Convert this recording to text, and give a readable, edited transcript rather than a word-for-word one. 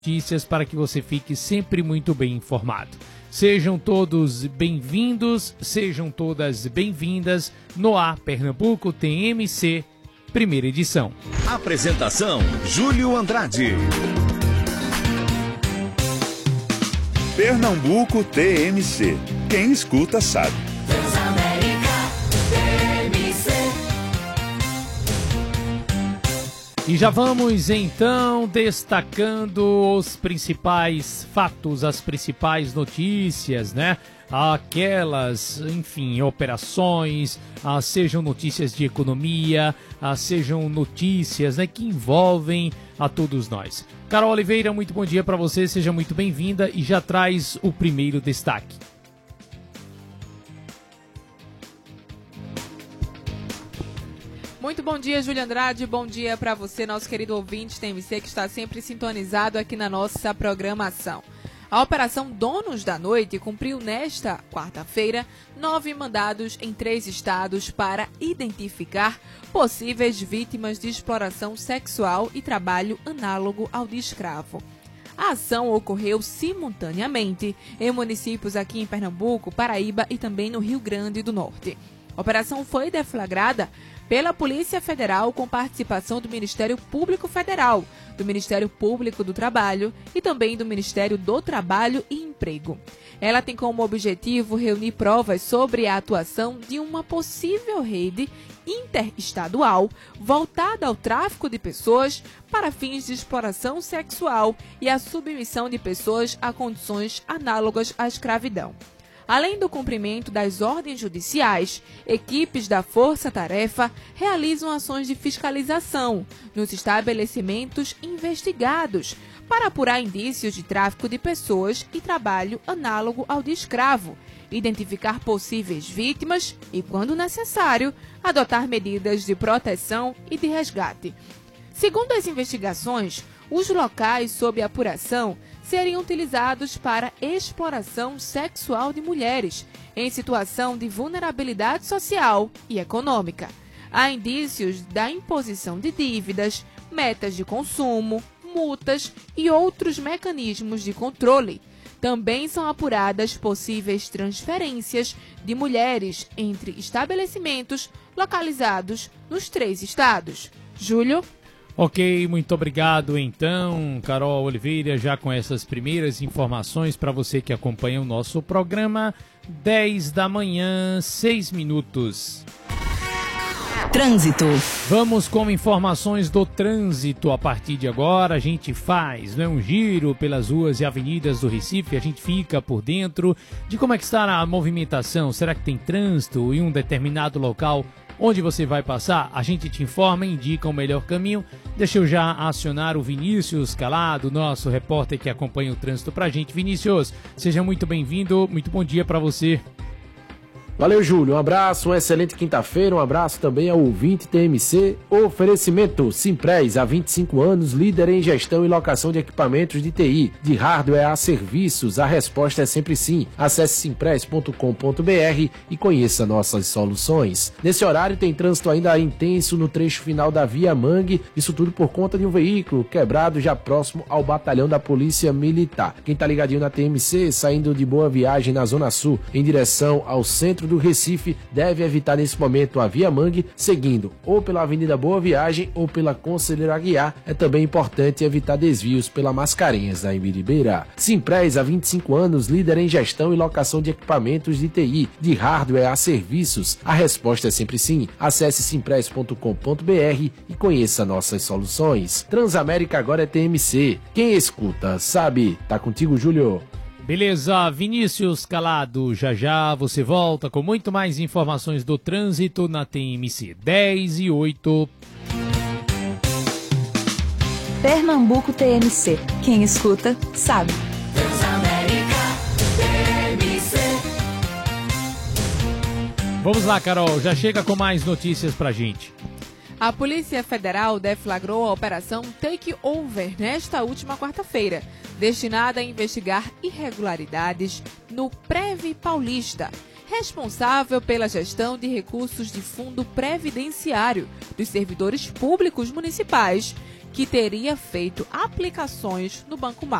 notícias para que você fique sempre muito bem informado. Sejam todos bem-vindos, sejam todas bem-vindas no Ar Pernambuco TMC, primeira edição. Apresentação, Júlio Andrade. Pernambuco TMC. Quem escuta sabe. E já vamos então destacando os principais fatos, as principais notícias, né? Aquelas, enfim, operações, sejam notícias de economia, sejam notícias, né, que envolvem a todos nós. Carol Oliveira, muito bom dia para você, seja muito bem-vinda e já traz o primeiro destaque. Muito bom dia, Júlio Andrade, bom dia para você, nosso querido ouvinte TMC, que está sempre sintonizado aqui na nossa programação. A Operação Donos da Noite cumpriu nesta quarta-feira 9 mandados em 3 estados para identificar possíveis vítimas de exploração sexual e trabalho análogo ao de escravo. A ação ocorreu simultaneamente em municípios aqui em Pernambuco, Paraíba e também no Rio Grande do Norte. A operação foi deflagrada pela Polícia Federal com participação do Ministério Público Federal, do Ministério Público do Trabalho e também do Ministério do Trabalho e Emprego. Ela tem como objetivo reunir provas sobre a atuação de uma possível rede interestadual voltada ao tráfico de pessoas para fins de exploração sexual e a submissão de pessoas a condições análogas à escravidão. Além do cumprimento das ordens judiciais, equipes da Força Tarefa realizam ações de fiscalização nos estabelecimentos investigados para apurar indícios de tráfico de pessoas e trabalho análogo ao de escravo, identificar possíveis vítimas e, quando necessário, adotar medidas de proteção e de resgate. Segundo as investigações, os locais sob apuração seriam utilizados para exploração sexual de mulheres em situação de vulnerabilidade social e econômica. Há indícios da imposição de dívidas, metas de consumo, multas e outros mecanismos de controle. Também são apuradas possíveis transferências de mulheres entre estabelecimentos localizados nos 3 estados. Júlio? Ok, muito obrigado então, Carol Oliveira, já com essas primeiras informações para você que acompanha o nosso programa, 10 da manhã, 6 minutos. Trânsito. Vamos com informações do trânsito. A partir de agora a gente faz, né, um giro pelas ruas e avenidas do Recife, a gente fica por dentro de como é que está a movimentação, será que tem trânsito em um determinado local onde você vai passar? A gente te informa e indica o melhor caminho. Deixa eu já acionar o Vinícius Calado, nosso repórter que acompanha o trânsito pra gente. Vinícius, seja muito bem-vindo, muito bom dia pra você. Valeu, Júlio. Um abraço, uma excelente quinta-feira. Um abraço também ao ouvinte TMC. Oferecimento Simpress, há 25 anos, líder em gestão e locação de equipamentos de TI, de hardware a serviços. A resposta é sempre sim. Acesse simpress.com.br e conheça nossas soluções. Nesse horário tem trânsito ainda intenso no trecho final da Via Mangue. Isso tudo por conta de um veículo quebrado já próximo ao batalhão da Polícia Militar. Quem tá ligadinho na TMC, saindo de Boa Viagem na Zona Sul, em direção ao centro do Recife, deve evitar nesse momento a Via Mangue, seguindo ou pela Avenida Boa Viagem ou pela Conselheiro Aguiar. É também importante evitar desvios pela Mascarenhas da Ibiribeira. Simpress, há 25 anos, líder em gestão e locação de equipamentos de TI, de hardware a serviços. A resposta é sempre sim. Acesse simpress.com.br e conheça nossas soluções. Transamérica agora é TMC. Quem escuta sabe. Tá contigo, Júlio. Beleza, Vinícius Calado, já você volta com muito mais informações do trânsito na TMC 10 e 8. Pernambuco TMC. Quem escuta, sabe. Vamos lá, Carol, já chega com mais notícias pra gente. A Polícia Federal deflagrou a Operação Takeover nesta última quarta-feira, destinada a investigar irregularidades no Previ Paulista, responsável pela gestão de recursos de fundo previdenciário dos servidores públicos municipais, que teria feito aplicações no Banco Mar.